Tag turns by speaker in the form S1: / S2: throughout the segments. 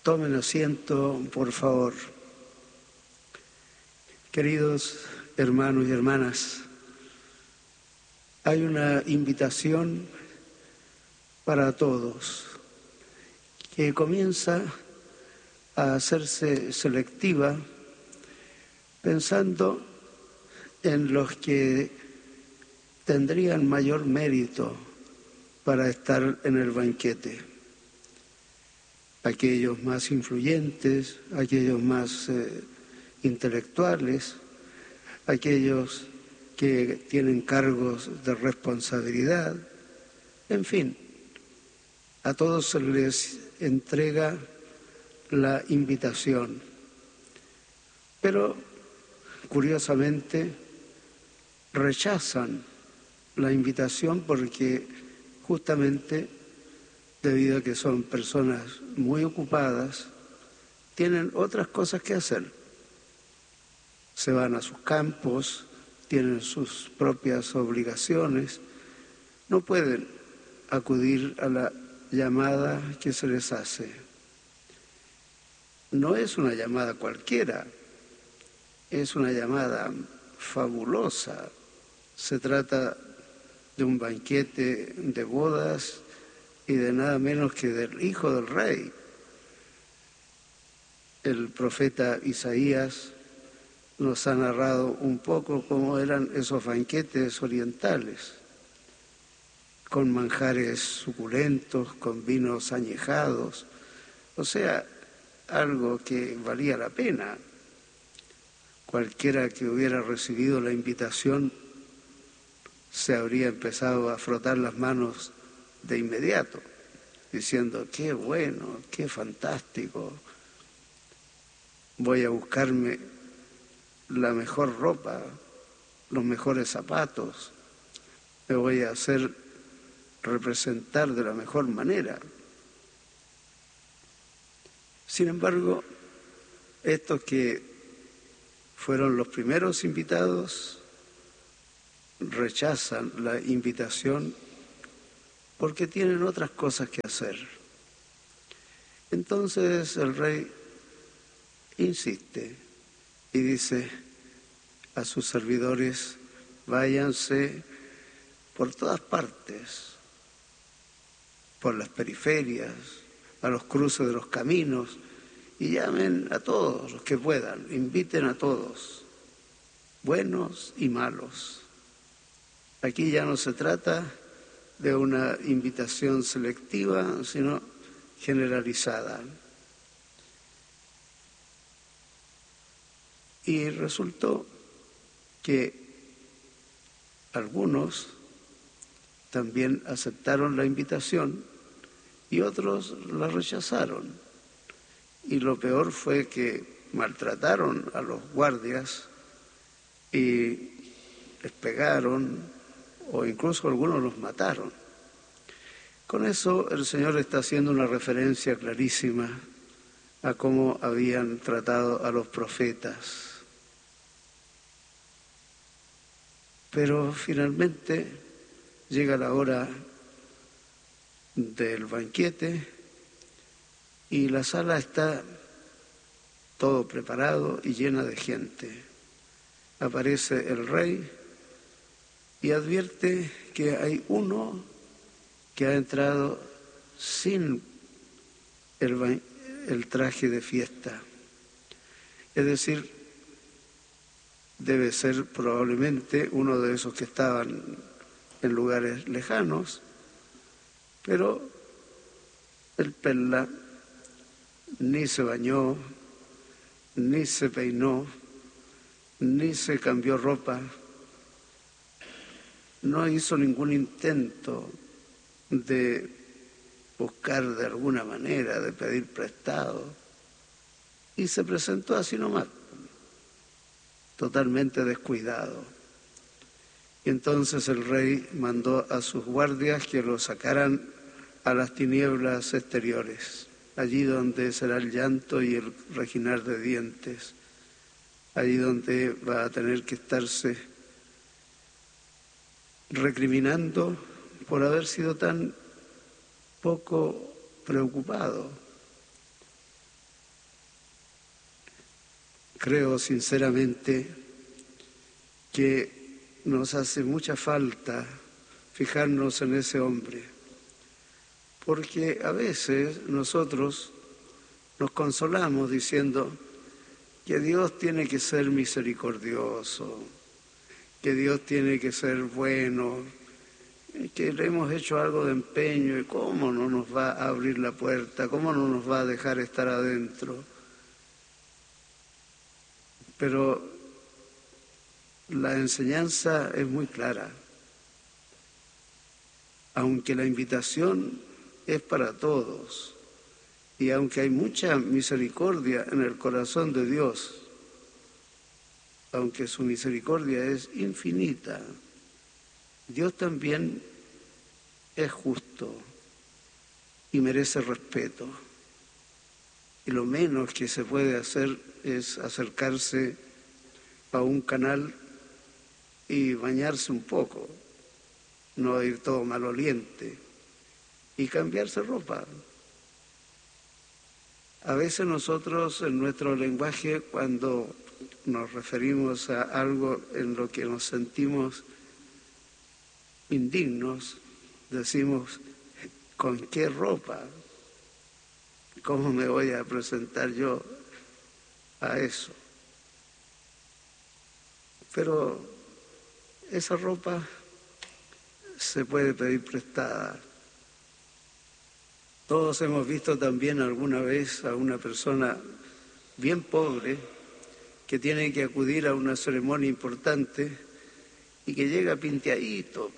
S1: Tomen asiento, por favor. Queridos hermanos y hermanas, hay una invitación para todos que comienza a hacerse selectiva pensando en los que tendrían mayor mérito para estar en el banquete. Aquellos más influyentes, aquellos más intelectuales, aquellos que tienen cargos de responsabilidad, en fin, a todos se les entrega la invitación. Pero, curiosamente, rechazan la invitación porque justamente debido a que son personas muy ocupadas, tienen otras cosas que hacer. Se van a sus campos, tienen sus propias obligaciones, no pueden acudir a la llamada que se les hace. No es una llamada cualquiera, es una llamada fabulosa. Se trata de un banquete de bodas y de nada menos que del hijo del rey. El profeta Isaías nos ha narrado un poco cómo eran esos banquetes orientales, con manjares suculentos, con vinos añejados, o sea, algo que valía la pena. Cualquiera que hubiera recibido la invitación se habría empezado a frotar las manos de inmediato, diciendo, qué bueno, qué fantástico, voy a buscarme la mejor ropa, los mejores zapatos, me voy a hacer representar de la mejor manera. Sin embargo, estos que fueron los primeros invitados rechazan la invitación porque tienen otras cosas que hacer. Entonces el rey insiste y dice a sus servidores, váyanse por todas partes, por las periferias, a los cruces de los caminos, y llamen a todos los que puedan, inviten a todos, buenos y malos. Aquí ya no se trata de una invitación selectiva, sino generalizada. Y resultó que algunos también aceptaron la invitación y otros la rechazaron. Y lo peor fue que maltrataron a los guardias y les pegaron, o incluso algunos los mataron. Con eso el Señor está haciendo una referencia clarísima a cómo habían tratado a los profetas. Pero finalmente llega la hora del banquete y la sala está todo preparado y llena de gente. Aparece el rey y advierte que hay uno que ha entrado sin el traje de fiesta. Es decir, debe ser probablemente uno de esos que estaban en lugares lejanos, pero el perla ni se bañó, ni se peinó, ni se cambió ropa, no hizo ningún intento de buscar de alguna manera, de pedir prestado, y se presentó así nomás, totalmente descuidado. Y entonces el rey mandó a sus guardias que lo sacaran a las tinieblas exteriores, allí donde será el llanto y el reginar de dientes, allí donde va a tener que estarse recriminando por haber sido tan poco preocupado. creo sinceramente que nos hace mucha falta fijarnos en ese hombre, porque a veces nosotros nos consolamos diciendo que Dios tiene que ser misericordioso, que Dios tiene que ser bueno, que le hemos hecho algo de empeño y cómo no nos va a abrir la puerta, cómo no nos va a dejar estar adentro. Pero la enseñanza es muy clara. Aunque la invitación es para todos y aunque hay mucha misericordia en el corazón de Dios, aunque su misericordia es infinita, Dios también es justo y merece respeto. Y lo menos que se puede hacer es acercarse a un canal y bañarse un poco, no ir todo maloliente y cambiarse ropa. A veces nosotros en nuestro lenguaje, cuando nos referimos a algo en lo que nos sentimos indignos, decimos, ¿con qué ropa? ¿Cómo me voy a presentar yo a eso? Pero esa ropa se puede pedir prestada. Todos hemos visto también alguna vez a una persona bien pobre que tiene que acudir a una ceremonia importante y que llega pinteadito.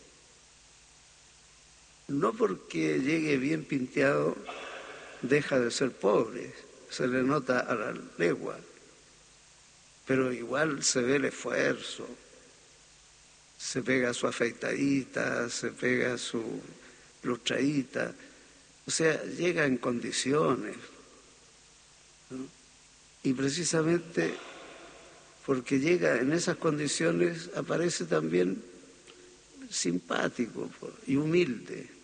S1: No porque llegue bien pinteado deja de ser pobre, se le nota a la legua, pero igual se ve el esfuerzo, se pega su afeitadita, se pega su lustradita, o sea, llega en condiciones, ¿no? Y precisamente porque llega en esas condiciones aparece también simpático y humilde.